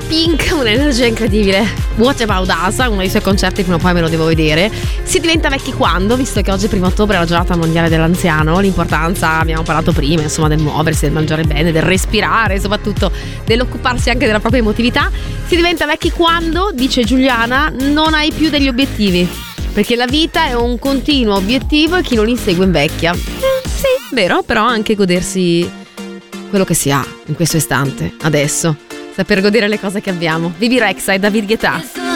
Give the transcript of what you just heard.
Pink, un'energia incredibile. What About Us, uno dei suoi concerti, prima o poi me lo devo vedere. Si diventa vecchi quando, visto che oggi 1 ottobre è la giornata mondiale dell'anziano, l'importanza, abbiamo parlato prima, insomma, del muoversi, del mangiare bene, del respirare, soprattutto dell'occuparsi anche della propria emotività. Si diventa vecchi quando, dice Giuliana, non hai più degli obiettivi, perché la vita è un continuo obiettivo e chi non li segue invecchia. Sì, vero, però anche godersi quello che si ha in questo istante, adesso. Saper godere le cose che abbiamo. Vivi Rexa e David Guetta.